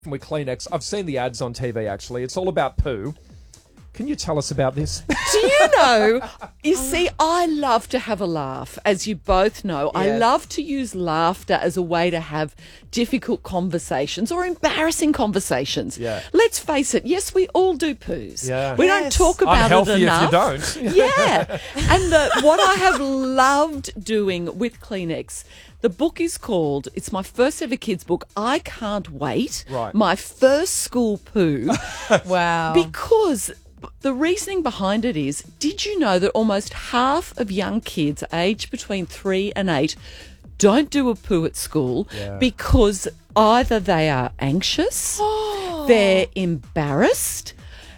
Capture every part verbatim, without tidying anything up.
with Kleenex. I've seen the ads on T V, actually. It's all about poo. Can you tell us about this? Do you know, you see, I love to have a laugh, as you both know. I Yes. love to use laughter as a way to have difficult conversations or embarrassing conversations. Yeah. Let's face it, yes, we all do poos. Yeah. We don't Yes. talk about Unhealthy it if enough. you don't. Yeah. And the, what I have loved doing with Kleenex, the book is called, it's my first ever kids book, I Can't Wait. Right. My first school poo. Wow. Because the reasoning behind it is, did you know that almost half of young kids aged between three and eight don't do a poo at school Yeah. because either they are anxious, they're embarrassed,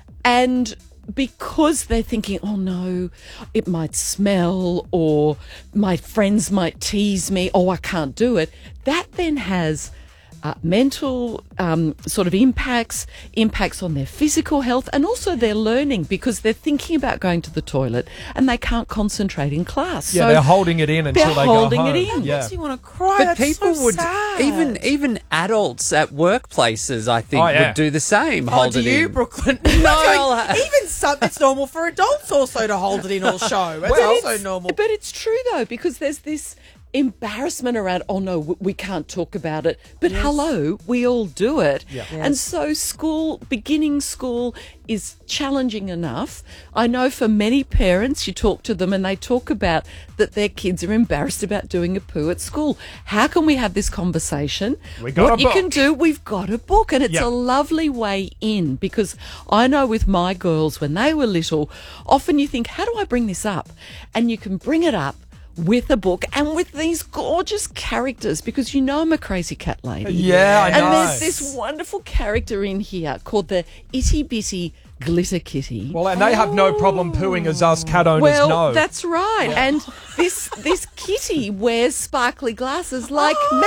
and because they're thinking, oh no, it might smell, or my friends might tease me, oh, I can't do it. That then has uh, mental um, sort of impacts, impacts on their physical health, and also their learning, because they're thinking about going to the toilet and they can't concentrate in class. Yeah, so they're holding it in until they're they holding go home. it in. Yeah. Makes you want to cry. But That's people so would sad. even even adults at workplaces, I think, Oh, yeah. would do the same. Oh, hold do it you, in. Brooklyn? No. even some. It's normal for adults also to hold it in all show. It's Well, also it's- normal. But it's true, though, because there's this embarrassment around, oh, no, w- we can't talk about it. But hello, we all do it. Yeah. And so school, beginning school is challenging enough. I know for many parents, you talk to them and they talk about that their kids are embarrassed about doing a poo at school. How can we have this conversation? We got what a you book. can do, we've got a book, and it's Yeah. a lovely way in, because I know with my girls when they were little, often you think, how do I bring this up? And you can bring it up with a book and with these gorgeous characters, because you know I'm a crazy cat lady. Yeah, I know. And there's this wonderful character in here called the Itty Bitty Glitter Kitty. Well, and they have no problem pooing as us cat owners Well, know. that's right. And this this kitty wears sparkly glasses like me.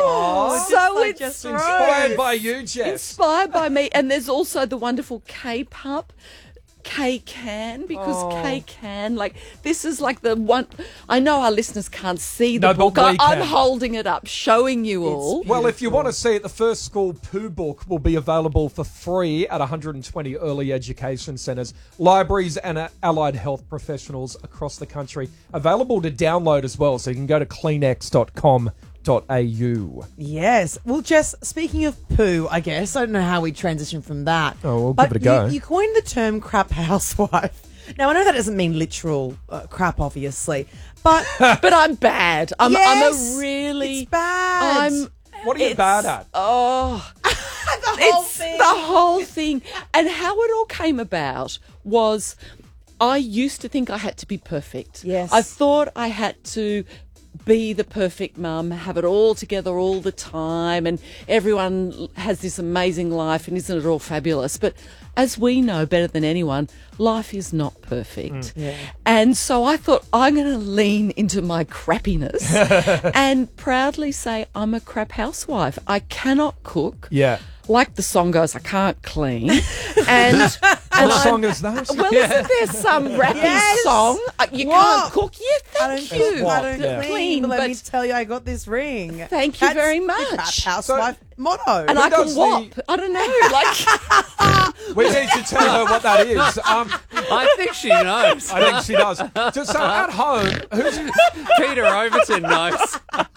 so like it's just Inspired by you, Jess. inspired by me. And there's also the wonderful K-Pup. K-Can, because Oh. K-Can, like, this is like the one, I know our listeners can't see the No, but book. I, we I'm can. holding it up, showing you all. Well, if you want to see it, the first school poo book will be available for free at one hundred twenty early education centres, libraries and uh, allied health professionals across the country. Available to download as well, so you can go to kleenex dot com dot a u. Yes. Well, Jess, speaking of poo, I guess, I don't know how we transition from that. Oh, we'll but give it a go. You, you coined the term crap housewife. Now, I know that doesn't mean literal uh, crap, obviously, but But I'm bad. I'm, yes, I'm a really... it's bad. I'm... What are you it's- bad at? Oh... the whole It's thing. the whole thing. And how it all came about was I used to think I had to be perfect. Yes. I thought I had to be the perfect mum, have it all together all the time, and everyone has this amazing life, and isn't it all fabulous? But as we know better than anyone, life is not perfect. Yeah. And so I thought, I'm going to lean into my crappiness and proudly say I'm a crap housewife. I cannot cook. Yeah. Like the song goes, I can't clean. And, and What I'm- song is that? well, isn't there some rapping Yes. song? Uh, you What? can't cook. Yeah, I don't thank think you. I don't Yeah. clean, but let me but- tell you, I got this ring. Thank you That's very the much. crap housewife motto. And I does can the- whop. I don't know. Like, We need to tell her what that is. Um, I think she knows. I think she does. Just so at home, who's Peter Overton knows.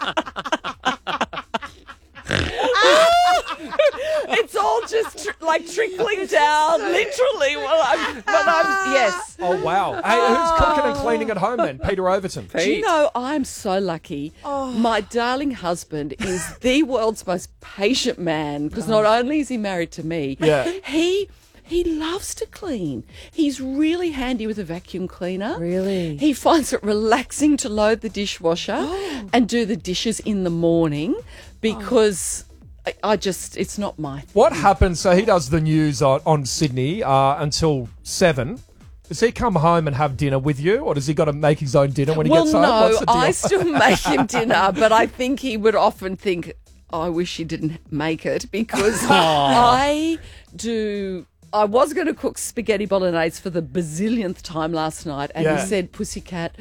it's all just tr- like trickling down, literally. Well, I'm, but I'm, yes. oh wow? Hey, who's cooking and cleaning at home then? Peter Overton. Do you know, I'm so lucky. My darling husband is the world's most patient man, because not only is he married to me, Yeah. he he loves to clean. He's really handy with a vacuum cleaner. Really? He finds it relaxing to load the dishwasher and do the dishes in the morning, because I, I just, it's not my thing. What happens? So he does the news on, on Sydney uh, until seven. Does he come home and have dinner with you, or does he got to make his own dinner when he Well, gets home? no, What's the deal? I still make him dinner, but I think he would often think, oh, I wish he didn't make it, because I do. I was going to cook spaghetti bolognese for the bazillionth time last night, and Yeah. he said, Pussycat,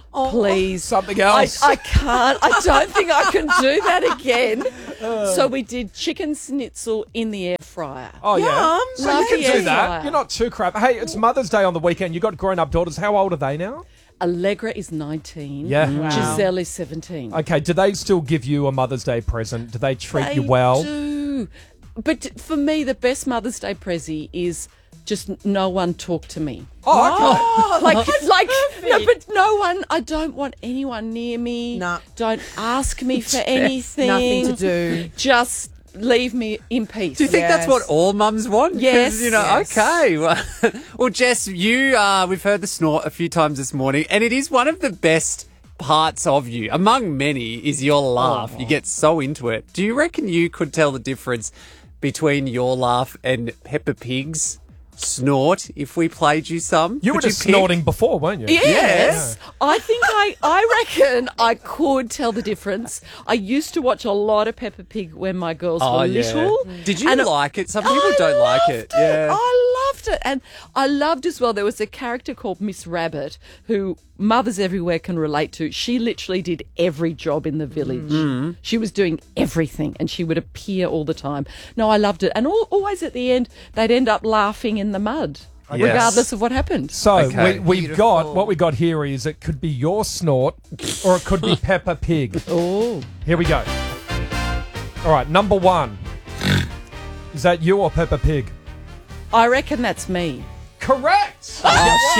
Please. Something I, else. I can't. I don't think I can do that again. So we did chicken schnitzel in the air fryer. Oh, yeah. Yum. So Love you can the do air that. fryer. You're not too crap. Hey, it's Mother's Day on the weekend. You've got grown-up daughters. How old are they now? Allegra is nineteen. Yeah. Wow. Giselle is seventeen. Okay, do they still give you a Mother's Day present? Do they treat They you well? do. But for me, the best Mother's Day prezi is just no one talk to me. Oh, okay. Like, like, no, but no one. I don't want anyone near me. Nah. Don't ask me for anything. Nothing to do. Just leave me in peace. Do you think Yes. that's what all mums want? 'Cause, Yes. You know, Yes. okay. Well, well, Jess, you, uh, we've heard the snort a few times this morning, and it is one of the best parts of you, among many, is your laugh. You get so into it. Do you reckon you could tell the difference between your laugh and Peppa Pig's snort if we played you some? You were Could just pick- snorting before, weren't you? Yes. I think I, I reckon I could tell the difference. I used to watch a lot of Peppa Pig when my girls Oh, were yeah. little. Did you And like it? Some people I don't like loved it. Yeah. I loved it. And I loved as well, there was a character called Miss Rabbit who mothers everywhere can relate to. She literally did every job in the village. Mm. She was doing everything and she would appear all the time. No, I loved it. And all, always at the end, they'd end up laughing in the mud, Yes. regardless of what happened. So Okay. we, we've got, what we got here is it could be your snort or it could be Peppa Pig. Oh. Here we go. All right, number one. Is that you or Peppa Pig? I reckon that's me. Correct! Oh, she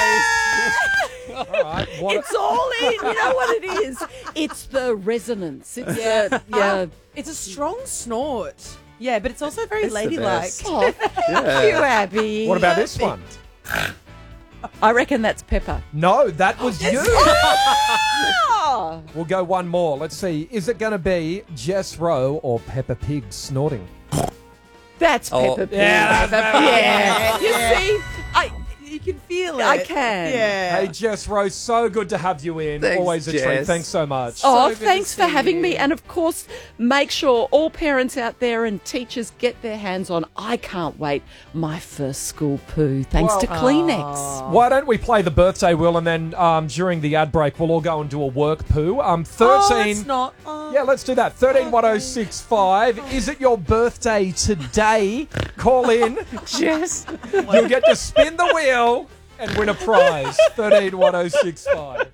knows. All right, what, It's all in. You know what it is? It's the resonance. It's Yeah. the, yeah. It's a strong snort. Yeah, but it's also very It's the ladylike. best. Oh, thank you, Abby. what about this one? I reckon that's Pepper. No, that was you. Oh. We'll go one more. Let's see. Is it going to be Jess Rowe or Peppa Pig snorting? That's Oh. Pepper Pig. Yeah, that's Yeah. You see, I You can feel it. I can. Yeah. Hey, Jess Rowe, so good to have you in. Thanks, Always a treat. Jess. Thanks so much. Oh, good to thanks for see having me. you. And of course, make sure all parents out there and teachers get their hands on. I can't wait. My first school poo, thanks to Well, Kleenex. Why don't we play the birthday wheel and then um, during the ad break we'll all go and do a work poo. Um, Oh, thirteen. it's not. Oh. Yeah, let's do that. Thirteen one zero six five. Is it your birthday today? Call in. Jess. You'll get to spin the wheel and win a prize. Thirteen one zero six five.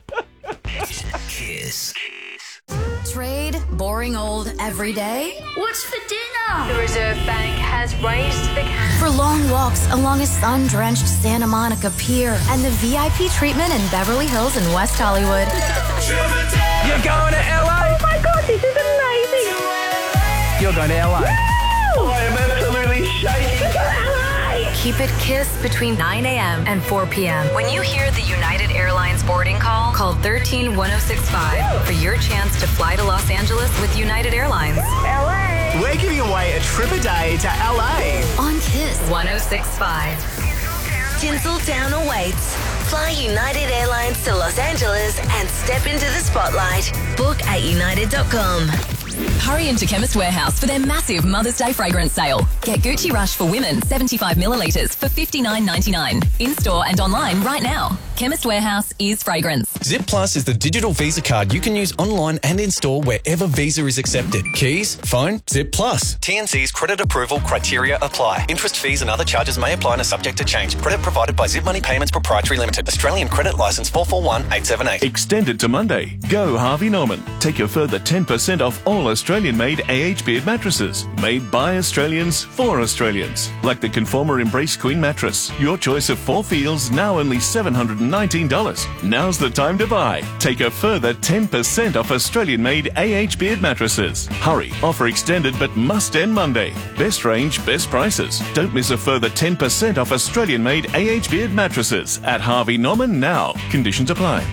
Kiss. Trade boring old every day What's for dinner? The Reserve Bank has raised the cap. for long walks along a sun-drenched Santa Monica Pier and the V I P treatment in Beverly Hills and West Hollywood. You're going to L A? Oh my god, this is amazing! You're going to L A. I am absolutely shaking. Keep it Kiss between nine a.m. and four p.m. When you hear the United Airlines boarding call, call one three one zero six five for your chance to fly to Los Angeles with United Airlines. L A. We're giving away a trip a day to L A. On Kiss one oh six point five. Tinseltown awaits. Fly United Airlines to Los Angeles and step into the spotlight. Book at united dot com. Hurry into Chemist Warehouse for their massive Mother's Day fragrance sale. Get Gucci Rush for women, seventy-five millilitres for fifty-nine ninety-nine. In-store and online right now. Chemist Warehouse is fragrance. Zip Plus is the digital Visa card you can use online and in-store wherever Visa is accepted. Keys, phone, Zip Plus. T N C's credit approval criteria apply. Interest, fees and other charges may apply and are subject to change. Credit provided by Zip Money Payments Proprietary Limited. Australian Credit Licence four four one eight seven eight. Extended to Monday. Go Harvey Norman. Take a further ten percent off all Australian-made A H Beard mattresses. Made by Australians for Australians. Like the Conformer Embrace Queen mattress. Your choice of four feels, now only seven hundred nineteen dollars. Now's the time to buy. Take a further ten percent off Australian-made A H Beard mattresses. Hurry. Offer extended but must end Monday. Best range, best prices. Don't miss a further ten percent off Australian-made A H Beard mattresses at Harvey Norman now. Conditions apply.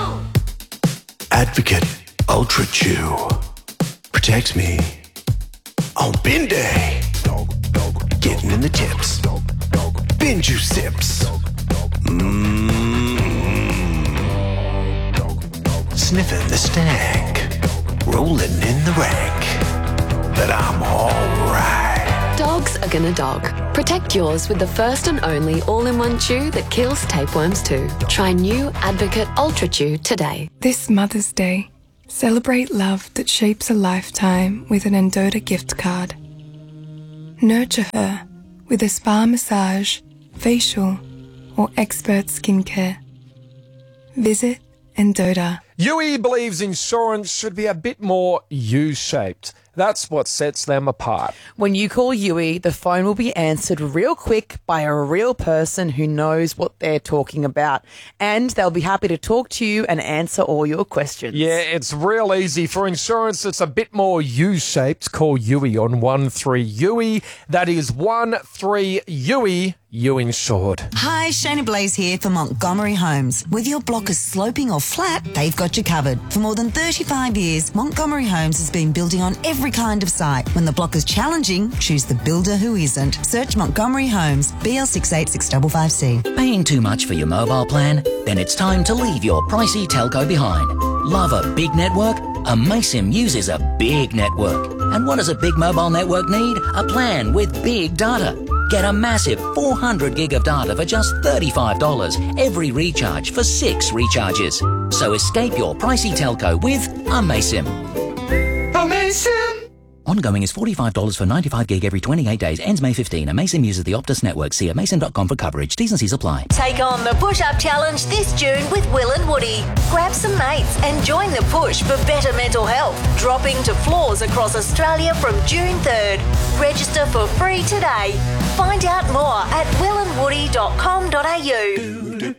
Advocate Ultra Chew protects me on bin day. Getting in the tips. Bin juice sips. Mmm. Sniffing the stack. Rolling in the rack. But I'm alright. Dogs are gonna dog. Protect yours with the first and only all-in-one chew that kills tapeworms too. Try new Advocate Ultra Chew today. This Mother's Day, celebrate love that shapes a lifetime with an Endota gift card. Nurture her with a spa massage, facial, or expert skincare. Visit Endota. U E believes insurance should be a bit more U-shaped. That's what sets them apart. When you call U E, the phone will be answered real quick by a real person who knows what they're talking about. And they'll be happy to talk to you and answer all your questions. Yeah, it's real easy. For insurance that's a bit more U-shaped, call U E on one three U E. That is one three U E. You insured. Hi, Shayna Blaze here for Montgomery Homes. Whether your block is sloping or flat, they've got you covered. For more than thirty-five years, Montgomery Homes has been building on every kind of site. When the block is challenging, choose the builder who isn't. Search Montgomery Homes, B L six eight six five five C. Paying too much for your mobile plan? Then it's time to leave your pricey telco behind. Love a big network? Amaysim uses a big network. And what does a big mobile network need? A plan with big data. Get a massive four hundred gig of data for just thirty-five dollars every recharge for six recharges. So escape your pricey telco with Amaysim. Amaysim! Ongoing is forty-five dollars for ninety-five gig every twenty-eight days. Ends May fifteenth. Amaysim uses the Optus network. See amaysim dot com for coverage. T's and C's apply. Take on the push-up challenge this June with Will and Woody. Grab some mates and join the push for better mental health. Dropping to floors across Australia from June third. Register for free today. Find out more at will and woody dot com dot a u.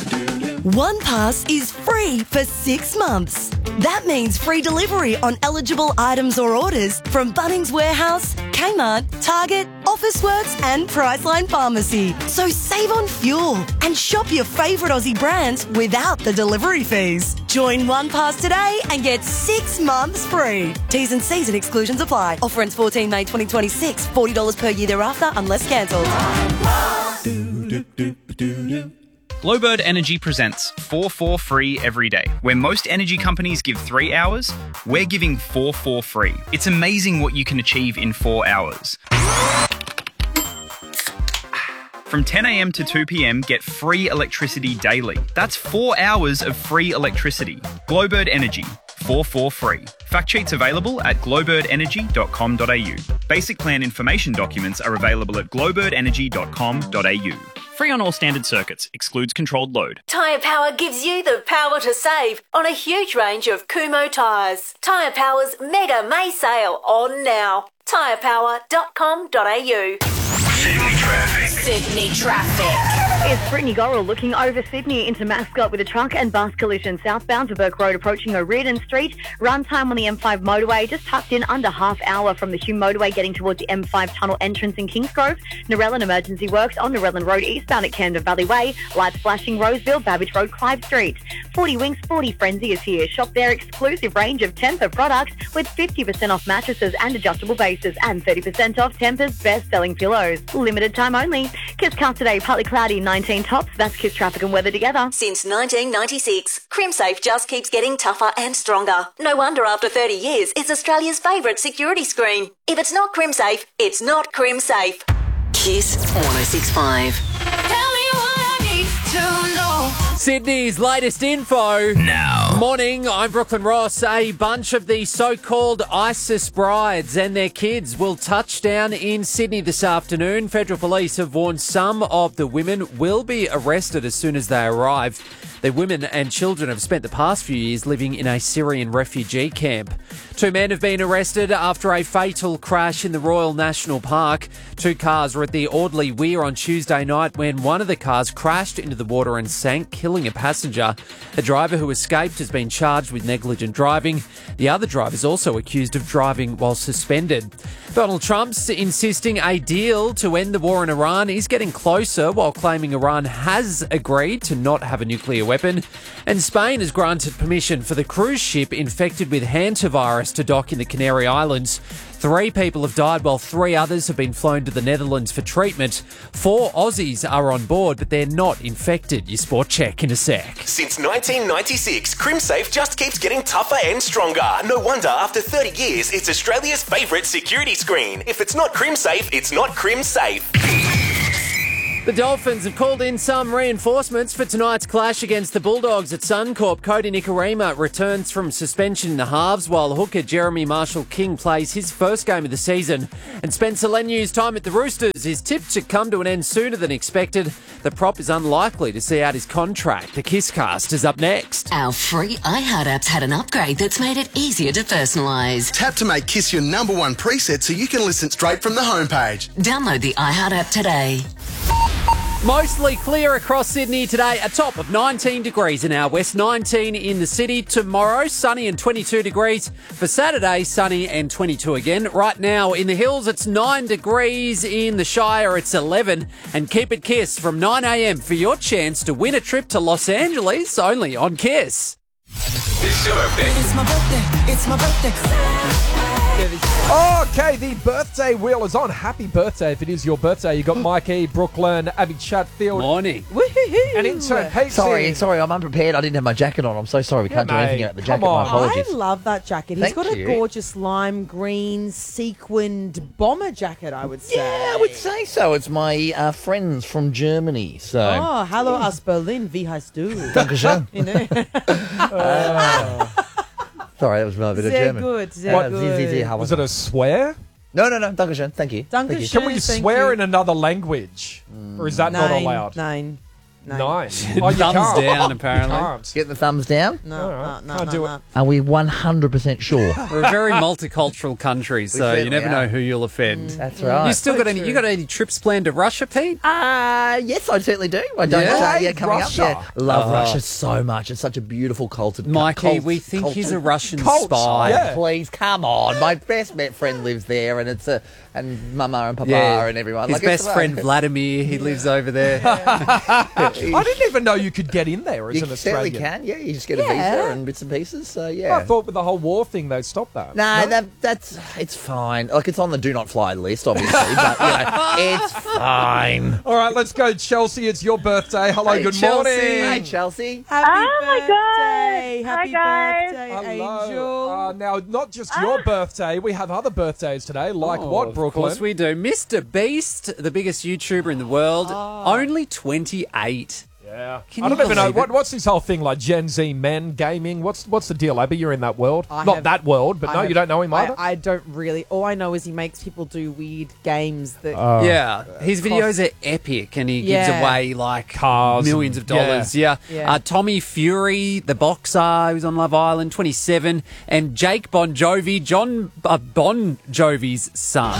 One Pass is free for six months. That means free delivery on eligible items or orders from Bunnings Warehouse, Kmart, Target, Officeworks and Priceline Pharmacy. So save on fuel and shop your favourite Aussie brands without the delivery fees. Join One Pass today and get six months free. T's and C's and exclusions apply. Offer ends fourteenth May twenty twenty-six. forty dollars per year thereafter unless cancelled. Glowbird Energy presents four four free every day. Where most energy companies give three hours, we're giving four four free. It's amazing what you can achieve in four hours. From ten a.m. to two p.m, get free electricity daily. That's four hours of free electricity. Glowbird Energy, four four free. Fact sheets available at glowbird energy dot com dot a u. Basic plan information documents are available at glowbird energy dot com dot a u. Free on all standard circuits. Excludes controlled load. Tyre Power gives you the power to save on a huge range of Kumho tyres. Tyre Power's Mega May sale on now. tyre power dot com dot a u. Sydney traffic. Sydney traffic. It's Brittany Gorrell looking over Sydney into Mascot with a truck and bus collision southbound to Burke Road approaching O'Riordan Street. Run time on the M five motorway just tucked in under half hour from the Hume motorway getting towards the M five tunnel entrance in Kingsgrove. Narellan emergency works on Narellan Road eastbound at Camden Valley Way. Lights flashing Roseville, Babbage Road, Clive Street. forty Winks forty Frenzy is here. Shop their exclusive range of Tempur products with fifty percent off mattresses and adjustable bases and thirty percent off Tempur's best-selling pillows. Limited time only. Kiss Cast today, partly cloudy, nineteen tops. That's Kiss traffic and weather together. Since nineteen ninety-six, CrimSafe just keeps getting tougher and stronger. No wonder after thirty years, it's Australia's favourite security screen. If it's not CrimSafe, it's not CrimSafe. Kiss one oh six point five. Sydney's latest info. Now. Morning, I'm Brooklyn Ross. A bunch of the so-called ISIS brides and their kids will touch down in Sydney this afternoon. Federal Police have warned some of the women will be arrested as soon as they arrive. The women and children have spent the past few years living in a Syrian refugee camp. Two men have been arrested after a fatal crash in the Royal National Park. Two cars were at the Audley Weir on Tuesday night when one of the cars crashed into the water and sank, killing a passenger. The driver who escaped has been charged with negligent driving. The other driver is also accused of driving while suspended. Donald Trump's insisting a deal to end the war in Iran is getting closer, while claiming Iran has agreed to not have a nuclear weapon. And Spain has granted permission for the cruise ship infected with hantavirus to dock in the Canary Islands. Three people have died while three others have been flown to the Netherlands for treatment. Four Aussies are on board, but they're not infected. Your sport check in a sec. Since nineteen ninety-six, CrimSafe just keeps getting tougher and stronger. No wonder after thirty years, it's Australia's favourite security screen. If it's not CrimSafe, it's not CrimSafe. The Dolphins have called in some reinforcements for tonight's clash against the Bulldogs at Suncorp. Cody Nikorima returns from suspension in the halves, while hooker Jeremy Marshall-King plays his first game of the season. And Spencer Lenu's time at the Roosters is tipped to come to an end sooner than expected. The prop is unlikely to see out his contract. The Kisscast is up next. Our free iHeart app's had an upgrade that's made it easier to personalise. Tap to make Kiss your number one preset so you can listen straight from the homepage. Download the iHeart app today. Mostly clear across Sydney today, a top of nineteen degrees in our west, nineteen in the city. Tomorrow, sunny and twenty-two degrees. For Saturday, sunny and twenty-two again. Right now, in the hills, it's nine degrees. In the Shire, it's eleven. And keep it Kiss from nine a.m. for your chance to win a trip to Los Angeles, only on Kiss. It's your birthday. It's my birthday. It's my birthday. Okay, the birthday wheel is on. Happy birthday if it is your birthday. You got Mike E, Brooklyn, Abby Chatfield. Morning. Woohoo. And intern Pete. Sorry, sorry, I'm unprepared. I didn't have my jacket on. I'm so sorry. We can't do mate, anything about the jacket. come on. My apologies. I love that jacket. He's Thank got a you. gorgeous lime green sequined bomber jacket, I would say. Yeah, I would say so. It's my uh, friends from Germany. So. Oh, hallo aus Berlin. Wie heißt du? Dankeschön. You know? Sorry, that was a bit of Sehr German. good, sehr What? good. Sie- sie- sie- how Was it a swear? No, no, no. Dankeschön. Thank you. Thank you. Dankeschön. Can we Thank swear you. in another language? Or is that not Nine, allowed? Nine. Nine. Nine. Oh, you Thumbs can't. down, You apparently. can't. Get the thumbs down. No, no, no, Can't no, do no. it. Are we one hundred percent sure? We're a very multicultural country, so you certainly never are. know who you'll offend. That's right. You still So got any? true. You got any trips planned to Russia, Pete? Uh, yes, I certainly do. I don't. Yeah? Uh, yeah, coming Russia. up. Yeah, love Oh. Russia so much. It's such a beautiful cultured. Mikey, cult- we think he's a cultured- Russian Cult. spy. Yeah. Please come on. My best met friend lives there, and it's a and Mama and Papa Yeah. and everyone. His Like, it's best like- friend Vladimir, he lives over there. I didn't even know you could get in there as You an certainly Australian. can. Yeah, you just get a Yeah. visa and bits and pieces. So yeah. I thought with the whole war thing they stopped that. No, that that's it's fine. Like it's on the do not fly list, obviously, but you know, it's fine. All right, let's go, Chelsea. It's your birthday. Hello, Hey, good Chelsea. morning. Hey, Chelsea. Happy Oh my birthday. God. Happy Hi, guys. birthday, Hello. Angel. Uh, now, not just your birthday, we have other birthdays today, like Oh, what, Of Brooklyn? course we do. Mister Beast, the biggest YouTuber in the world, only twenty-eight. Yeah. Can I don't you even know believe what, it? what's this whole thing like Gen Z men gaming. What's what's the deal, Abby? You're in that world, I not have- that world, but I no, have- you don't know him I, either. I don't really. All I know is he makes people do weird games that. Oh. Yeah, his cost- videos are epic, and he gives Yeah. away like Cars millions and- of dollars. Yeah, Yeah. Uh, Tommy Fury, the boxer who's on Love Island, twenty-seven, and Jake Bon Jovi, John uh, Bon Jovi's son.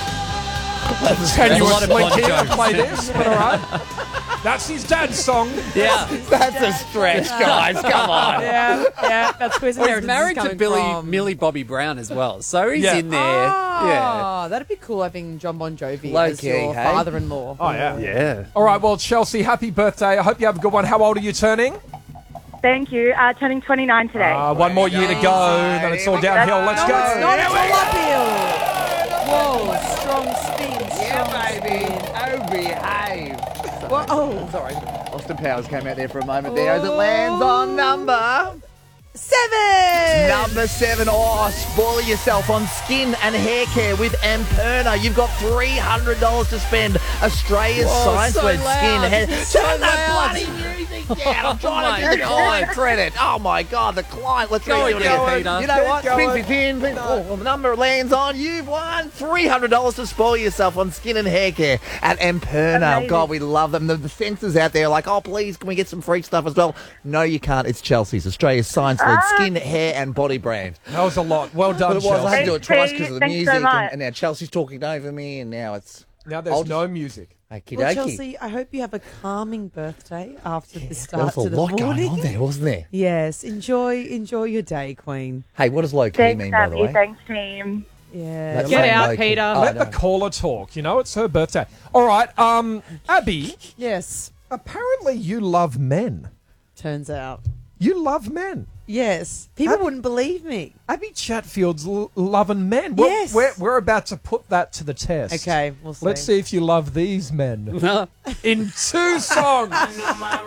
That's a lot of Bon tenuously here to Jovis. play this, but all right. That's his dad's song. Yeah, That's a stretch, guys. Come on. Yeah, yeah, that's where his well, he's inheritance married is to coming Billy from. Millie Bobby Brown as well, so he's Yeah. in there. Yeah, Oh, that'd be cool having John Bon Jovi Low as key, your hey? father-in-law. Oh, yeah. yeah. All right, well, Chelsea, happy birthday. I hope you have a good one. How old are you turning? Thank you. Uh, turning twenty-nine today. Uh, one more year to go, then it's all downhill. Let's No, go. it's not. It's all uphill. Whoa, strong spin, strong baby. spin. Oh, behave. Well, oh, Sorry, Austin Powers came out there for a moment there as it lands on number seven. number seven. Oh, spoil yourself on skin and hair care with Amperna. You've got three hundred dollars to spend. Australia's Whoa, science-led so skin loud. hair. So Turn that loud. bloody music down. I'm Oh trying my to give the God. client credit. Oh my God, the client. Let's Go redo it again, again. Peter. You know what? Keep Ping, going. ping, ping, ping. Oh, well, the number lands on. You've won three hundred dollars to spoil yourself on skin and hair care at Amperna. Amazing. God, we love them. The, the censors out there are like, oh, please, can we get some free stuff as well? No, you can't. It's Chelsea's, Australia's science-led skin, hair and body brand. That was a lot. Well done, But it was. I had to Chelsea. do it twice Thanks, because of the thanks so music. much. and, and now Chelsea's talking over me, and now it's Now there's I'll no music. okie Well, dokie. Chelsea, I hope you have a calming birthday after the There start was a to the lot morning. going on there, wasn't there? Yes, enjoy enjoy your day, Queen. Hey, what does low key Thanks, mean, by the Abby. way? Thanks, team. Yeah. That's Get like out, low key. Peter. Oh, Let no. the caller talk. You know, it's her birthday. All right, um, Abby, Yes. apparently you love men. Turns out. You love men. Yes. People wouldn't believe me. Abby Chatfield's l- loving men. We're, Yes. We're, we're about to put that to the test. Okay, we'll see. Let's see if you love these men. In two songs.